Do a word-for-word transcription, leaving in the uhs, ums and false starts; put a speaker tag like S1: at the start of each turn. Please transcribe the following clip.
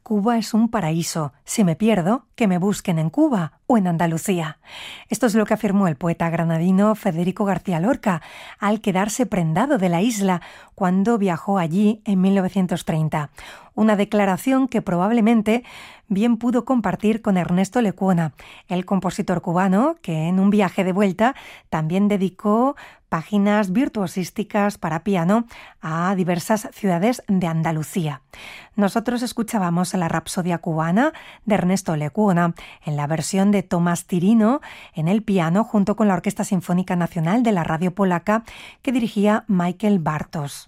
S1: Cuba es un paraíso. Si me pierdo, que me busquen en Cuba o en Andalucía. Esto es lo que afirmó el poeta granadino Federico García Lorca al quedarse prendado de la isla cuando viajó allí en mil novecientos treinta. Una declaración que probablemente bien pudo compartir con Ernesto Lecuona, el compositor cubano que en un viaje de vuelta también dedicó páginas virtuosísticas para piano a diversas ciudades de Andalucía. Nosotros escuchábamos la Rapsodia cubana de Ernesto Lecuona en la versión de Tomás Tirino en el piano junto con la Orquesta Sinfónica Nacional de la Radio Polaca que dirigía Michael Bartos.